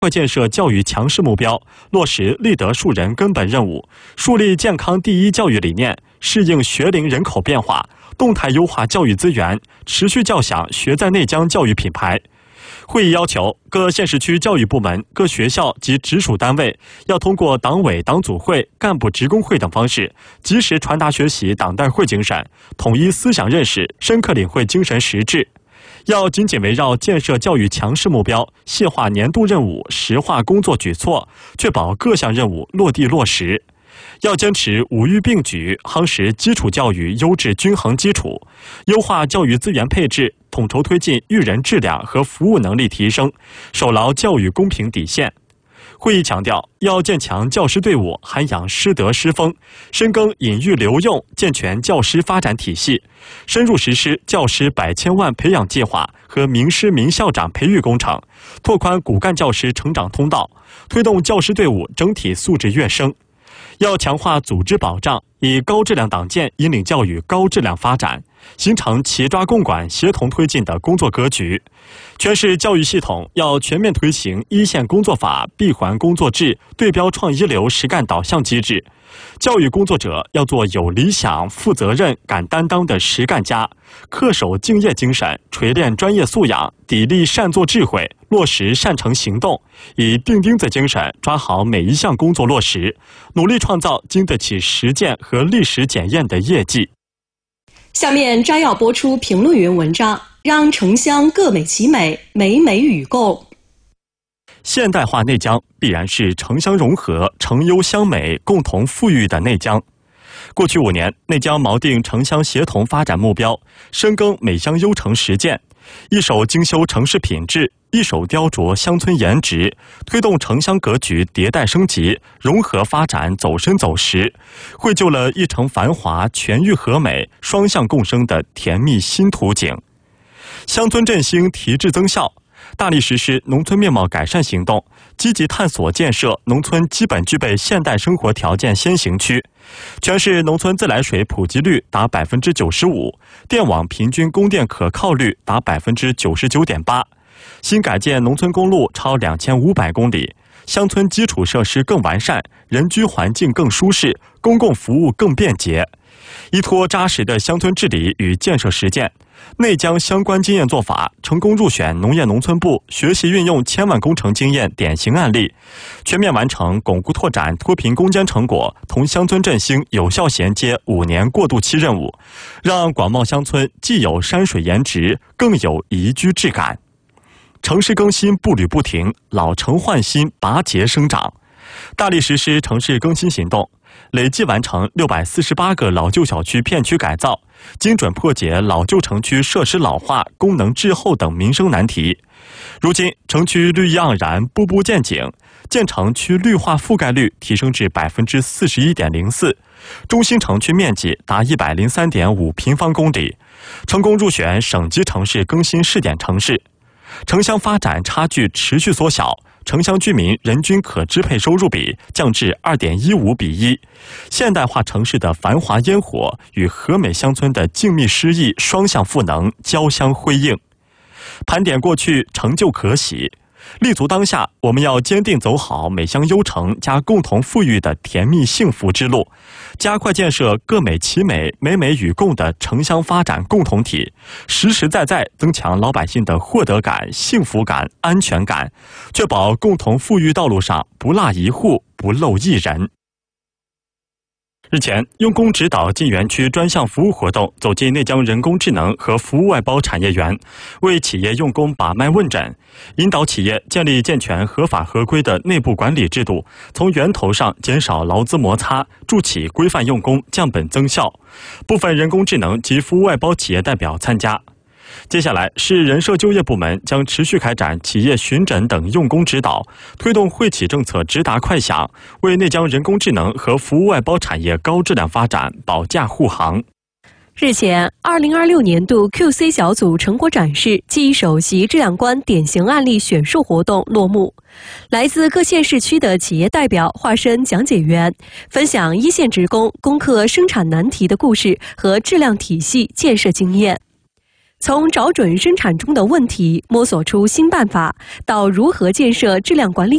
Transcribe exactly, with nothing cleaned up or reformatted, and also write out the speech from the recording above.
快建设教育强势目标，落实立德树人根本任务，树立健康第一教育理念，适应学龄人口变化，动态优化教育资源，持续教响学在内江教育品牌。会议要求各县市区教育部门、各学校及直属单位要通过党委党组会、干部职工会等方式，及时传达学习党代会精神，统一思想认识，深刻领会精神实质。要紧紧围绕建设教育强势目标，细化年度任务，实化工作举措，确保各项任务落地落实。要坚持五育并举，夯实基础教育优质均衡基础，优化教育资源配置，统筹推进育人质量和服务能力提升，守牢教育公平底线。会议强调，要建强教师队伍，涵养师德师风，深耕引育留用，健全教师发展体系，深入实施教师百千万培养计划和名师名校长培育工程，拓宽骨干教师成长通道，推动教师队伍整体素质跃升。要强化组织保障，以高质量党建引领教育高质量发展，形成齐抓共管、协同推进的工作格局。全市教育系统要全面推行一线工作法、闭环工作制、对标创一流实干导向机制。教育工作者要做有理想、负责任、敢担当的实干家，恪守敬业精神，锤炼专业素养，砥砺善作智慧，落实善成行动，以钉钉子精神抓好每一项工作落实，努力创造经得起实践和历史检验的业绩。 下面摘要播出评论员文章，让城乡各美其美，美美与共。 现代化内江必然是城乡融合、城优乡美、共同富裕的内江。过去五年，内江锚定城乡协同发展目标，深耕美乡优城实践，一手精修城市品质，一手雕琢乡村颜值，推动城乡格局迭代升级、融合发展走深走实，绘就了一城繁华、全域和美、双向共生的甜蜜新图景。乡村振兴提质增效，大力实施农村面貌改善行动，积极探索建设农村基本具备现代生活条件先行区。全市农村自来水普及率达百分之九十五，电网平均供电可靠率达百分之九十九点八。新改建农村公路超两千五百公里，乡村基础设施更完善，人居环境更舒适，公共服务更便捷。依托扎实的乡村治理与建设实践，内江相关经验做法成功入选农业农村部学习运用千万工程经验典型案例，全面完成巩固拓展脱贫攻坚成果同乡村振兴有效衔接五年过渡期任务，让广袤乡村既有山水颜值，更有宜居质感。城市更新步履不停，老城换新拔节生长，大力实施城市更新行动，累计完成六百四十八个老旧小区片区改造，精准破解老旧城区设施老化、功能滞后等民生难题。如今，城区绿意盎然，步步见景，建成区绿化覆盖率提升至百分之四十一点零四，中心城区面积达一百零三点五平方公里，成功入选省级城市更新试点城市。城乡发展差距持续缩小，城乡居民人均可支配收入比降至 二点一五比一，现代化城市的繁华烟火与和美乡村的静谧诗意双向赋能，交相辉映。盘点过去，成就可喜，立足当下，我们要坚定走好美乡优城加共同富裕的甜蜜幸福之路，加快建设各美其美、美美与共的城乡发展共同体，实实在在增强老百姓的获得感、幸福感、安全感，确保共同富裕道路上不落一户、不漏一人。日前，用工指导进园区专项服务活动走进内江人工智能和服务外包产业园，为企业用工把脉问诊，引导企业建立健全合法合规的内部管理制度，从源头上减少劳资摩擦，助企规范用工，降本增效。部分人工智能及服务外包企业代表参加。接下来是人社就业部门将持续开展企业巡诊等用工指导，推动惠企政策直达快响，为内江人工智能和服务外包产业高质量发展保驾护航。 日前，二零二六年度 Q C 小组成果展示暨首席质量官典型案例选述活动落幕。来自各县市区的企业代表化身讲解员，分享一线职工攻克生产难题的故事和质量体系建设经验。 从找准生产中的问题，摸索出新办法，到如何建设质量管理